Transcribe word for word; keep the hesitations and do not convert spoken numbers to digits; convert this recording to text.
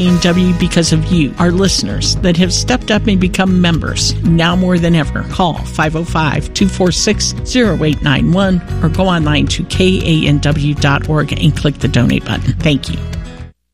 A and W because of you, our listeners, that have stepped up and become members. Now more than ever, call five oh five, two four six, oh eight nine one or go online to K A N W dot org and click the donate button. Thank you.